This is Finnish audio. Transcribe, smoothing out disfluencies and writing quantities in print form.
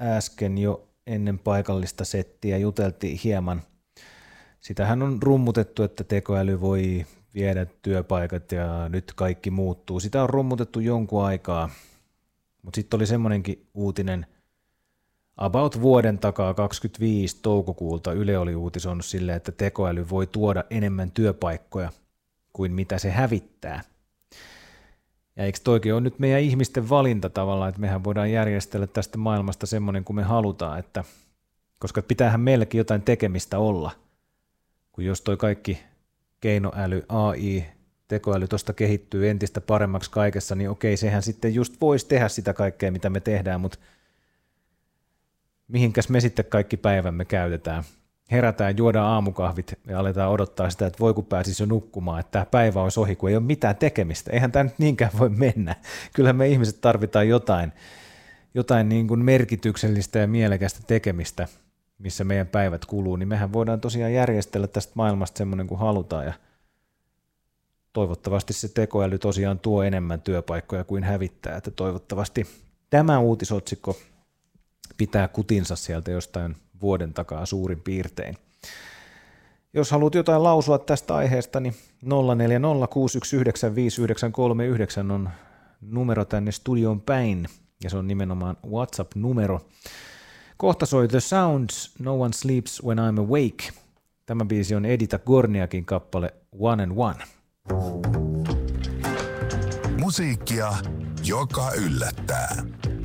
äsken jo ennen paikallista settiä juteltiin hieman. Sitähän on rummutettu, että tekoäly voi viedä työpaikat ja nyt kaikki muuttuu. Sitä on rummutettu jonkun aikaa, mutta sitten oli semmoinenkin uutinen about vuoden takaa 25 toukokuulta Yle oli uutisoinut silleen, että tekoäly voi tuoda enemmän työpaikkoja kuin mitä se hävittää. Ja eikö toikin ole nyt meidän ihmisten valinta tavallaan, että mehän voidaan järjestellä tästä maailmasta semmoinen kuin me halutaan, että, koska pitäähän meilläkin jotain tekemistä olla, kun jos toi kaikki keinoäly, AI, tekoäly tuosta kehittyy entistä paremmaksi kaikessa, niin okei, sehän sitten just voisi tehdä sitä kaikkea, mitä me tehdään, mutta mihinkäs me sitten kaikki päivämme käytetään? Herätään, juodaan aamukahvit ja aletaan odottaa sitä, että voi kun pääsisi jo nukkumaan, että tämä päivä olisi ohi, kun ei ole mitään tekemistä. Eihän tämä nyt niinkään voi mennä. Kyllähän me ihmiset tarvitaan jotain niin kuin merkityksellistä ja mielekästä tekemistä, missä meidän päivät kuluu, niin mehän voidaan tosiaan järjestellä tästä maailmasta semmoinen kuin halutaan ja toivottavasti se tekoäly tosiaan tuo enemmän työpaikkoja kuin hävittää, että toivottavasti tämä uutisotsikko pitää kutinsa sieltä jostain vuoden takaa suurin piirtein. Jos haluat jotain lausua tästä aiheesta, niin 0406195939 on numero tänne studioon päin, ja se on nimenomaan WhatsApp-numero. Kohta soi The Sounds, No One Sleeps When I'm Awake. Tämä biisi on Edita Gorniakin kappale One and One. Musiikkia, joka yllättää.